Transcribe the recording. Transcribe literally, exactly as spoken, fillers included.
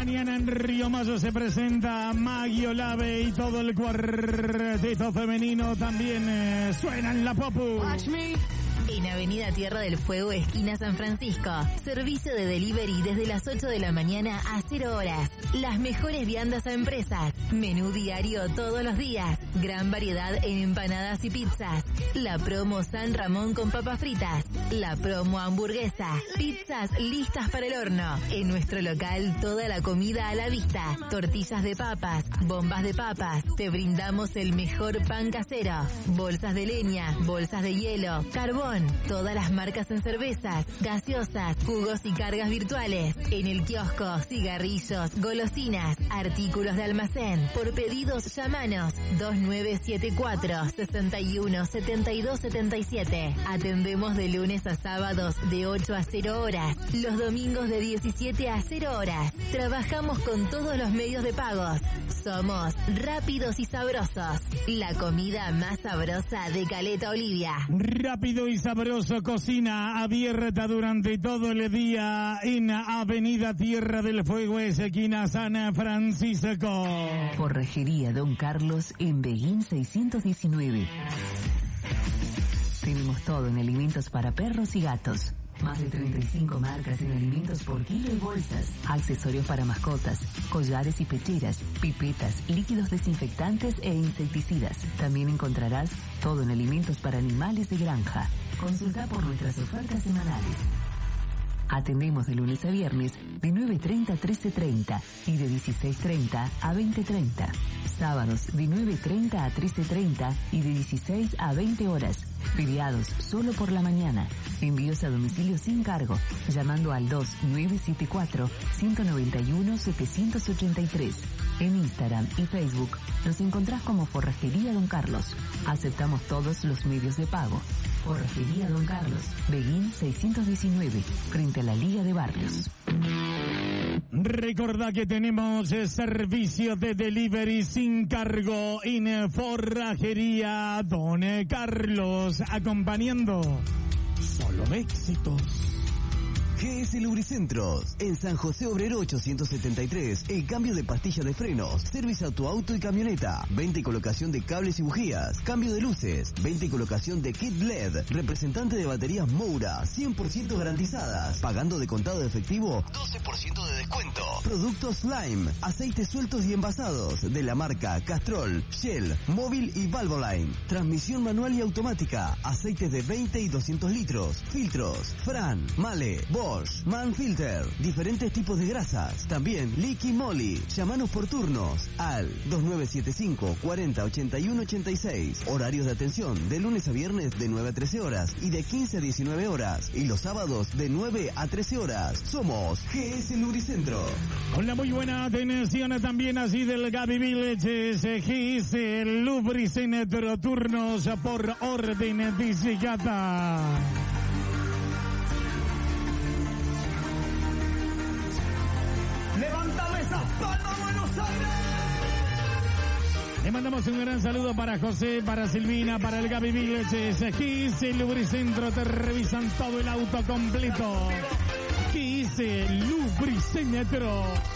Mañana en Río Mayo se presenta Maggie Olave y todo el cuarteto femenino también eh, suena en la Popu. En Avenida Tierra del Fuego, esquina San Francisco. Servicio de delivery desde las ocho de la mañana a cero horas. Las mejores viandas a empresas. Menú diario todos los días. Gran variedad en empanadas y pizzas. La promo San Ramón con papas fritas. La promo hamburguesa. Pizzas listas para el horno. En nuestro local toda la comida a la vista. Tortillas de papas, bombas de papas. Te brindamos el mejor pan casero. Bolsas de leña, bolsas de hielo, carbón. Todas las marcas en cervezas, gaseosas, jugos y cargas virtuales. En el kiosco, cigarrillos, golosinas, artículos de almacén. Por pedidos, llamanos dos nueve siete cuatro, seis uno, siete dos siete siete. Atendemos de lunes a sábados de ocho a cero horas. Los domingos de diecisiete a cero horas. Trabajamos con todos los medios de pagos. Somos rápidos y sabrosos. La comida más sabrosa de Caleta Olivia. Rápido y sabroso, cocina abierta durante todo el día en Avenida Tierra del Fuego, esquina San Francisco. Forrajería Don Carlos en Beguín seiscientos diecinueve. Tenemos todo en alimentos para perros y gatos. Más de treinta y cinco marcas en alimentos por kilo y bolsas, accesorios para mascotas, collares y pecheras, pipetas, líquidos desinfectantes e insecticidas. También encontrarás todo en alimentos para animales de granja. Consulta por nuestras ofertas semanales. Atendemos de lunes a viernes de nueve treinta a trece treinta y de dieciséis treinta a veinte treinta. Sábados de nueve treinta a trece treinta y de dieciséis a veinte horas. Feriados solo por la mañana. Envíos a domicilio sin cargo, llamando al dos nueve siete cuatro, uno nueve uno, siete ocho tres. En Instagram y Facebook nos encontrás como Forrajería Don Carlos. Aceptamos todos los medios de pago. Forrajería Don Carlos, Beguín seiscientos diecinueve, frente a la Liga de Barrios. Recordá que tenemos servicio de delivery sin cargo en Forrajería Don Carlos, acompañando solo éxitos. G S Lubricentros, en San José Obrero ochocientos setenta y tres, el cambio de pastilla de frenos, servicio a tu auto y camioneta, venta y colocación de cables y bujías, cambio de luces, venta y colocación de kit L E D, representante de baterías Moura, cien por ciento garantizadas, pagando de contado de efectivo, doce por ciento de descuento. Productos Lime, aceites sueltos y envasados, de la marca Castrol, Shell, Móvil y Valvoline, transmisión manual y automática, aceites de veinte y doscientos litros, filtros, Fran, Male, Bosch, Manfilter, diferentes tipos de grasas, también Liqui Moly. Llámanos por turnos al dos nueve siete cinco, cuarenta, ochenta y uno, ochenta y seis. Horarios de atención de lunes a viernes de nueve a trece horas y de quince a diecinueve horas, y los sábados de nueve a trece horas. Somos G S Lubricentro. Con la muy buena atención también así del Gaby Villages, G S Lubricentro, turnos por orden de llegada. ¡Levántame esas palmas, Buenos Aires! Le mandamos un gran saludo para José, para Silvina, para el Gaby Villages. G S Lubricentro, te revisan todo el auto completo. G S Lubricentro.